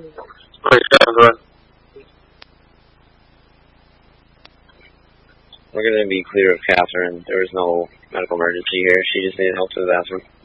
We're going to be clear of Catherine. There was no medical emergency here. She just needed help to the bathroom.